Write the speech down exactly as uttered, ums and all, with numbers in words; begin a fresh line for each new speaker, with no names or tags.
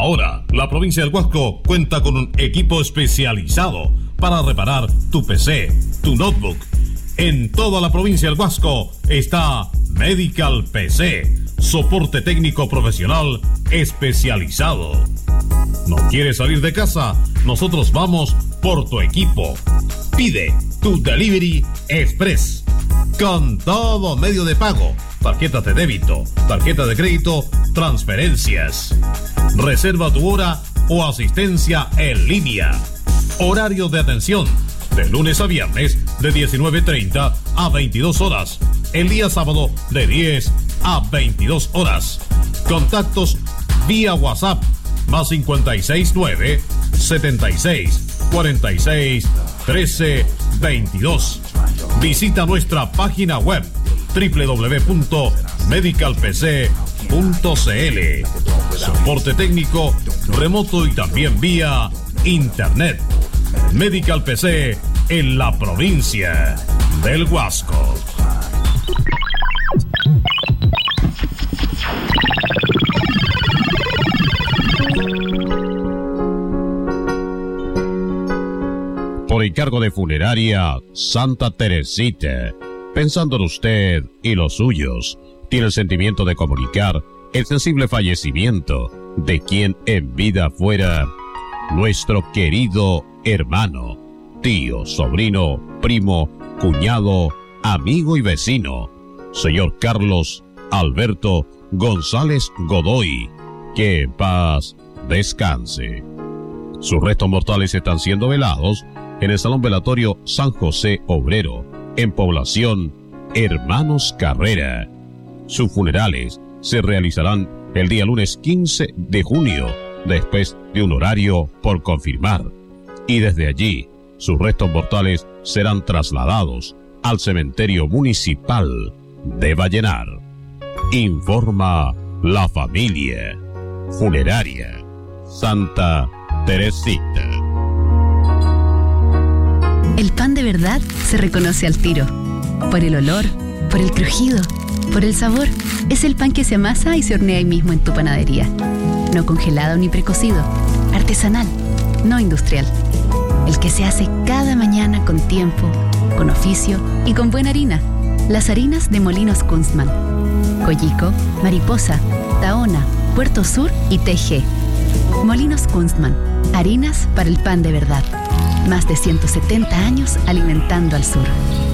Ahora, la provincia del Huasco cuenta con un equipo especializado para reparar tu P C, tu notebook. En toda la provincia del Huasco está Medical P C, soporte técnico profesional especializado. ¿No quieres salir de casa? Nosotros vamos por tu equipo. Pide tu Delivery Express con todo medio de pago, tarjetas de débito, tarjeta de crédito, transferencias. Reserva tu hora o asistencia en línea. Horario de atención de lunes a viernes de diecinueve treinta a veintidós horas. El día sábado de diez a veintidós horas. Contactos vía WhatsApp más cincuenta y seis nueve setenta y seis cuarenta y seis trece veintidós. Visita nuestra página web doble u doble u doble u punto medical p c punto c l. Soporte técnico remoto y también vía internet. Medical P C en la provincia del Huasco. Por encargo de Funeraria Santa Teresita, pensando en usted y los suyos, tiene el sentimiento de comunicar el sensible fallecimiento de quien en vida fuera nuestro querido hermano, tío, sobrino, primo, cuñado, amigo y vecino, señor Carlos Alberto González Godoy, que en paz descanse. Sus restos mortales están siendo velados en el Salón Velatorio San José Obrero, en Población Hermanos Carrera. Sus funerales se realizarán el día lunes quince de junio, después de un horario por confirmar. Y desde allí, sus restos mortales serán trasladados al cementerio municipal de Vallenar. Informa la familia. Funeraria Santa Teresita.
El pan de verdad se reconoce al tiro. Por el olor, por el crujido, por el sabor. Es el pan que se amasa y se hornea ahí mismo en tu panadería. No congelado ni precocido. Artesanal, no industrial. El que se hace cada mañana con tiempo, con oficio y con buena harina. Las harinas de Molinos Kunstmann. Coyico, Mariposa, Tahona, Puerto Sur y T G. Molinos Kunstmann. Harinas para el pan de verdad. Más de ciento setenta años alimentando al sur.